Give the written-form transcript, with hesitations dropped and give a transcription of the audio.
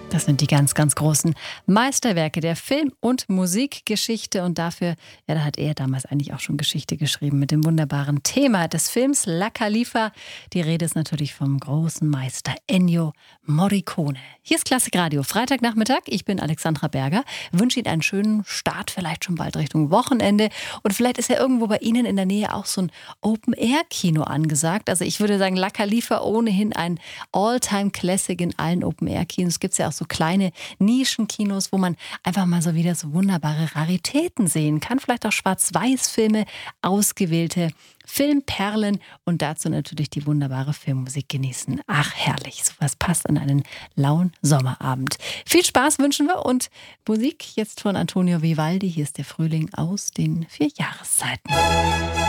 Das sind die ganz, ganz großen Meisterwerke der Film- und Musikgeschichte. Und dafür, ja, da hat er damals eigentlich auch schon Geschichte geschrieben mit dem wunderbaren Thema des Films La Califa. Die Rede ist natürlich vom großen Meister Ennio Morricone. Hier ist Klassikradio, Freitagnachmittag. Ich bin Alexandra Berger. Wünsche Ihnen einen schönen Start, vielleicht schon bald Richtung Wochenende. Und vielleicht ist ja irgendwo bei Ihnen in der Nähe auch so ein Open-Air-Kino angesagt. Also ich würde sagen, La Califa ohnehin ein All-Time-Classic in allen Open-Air-Kinos. Gibt es ja auch so kleine Nischenkinos, wo man einfach mal so wieder so wunderbare Raritäten sehen kann. Vielleicht auch Schwarz-Weiß-Filme, ausgewählte Filmperlen und dazu natürlich die wunderbare Filmmusik genießen. Ach, herrlich. Sowas passt an einen lauen Sommerabend. Viel Spaß wünschen wir und Musik jetzt von Antonio Vivaldi. Hier ist der Frühling aus den 4 Jahreszeiten.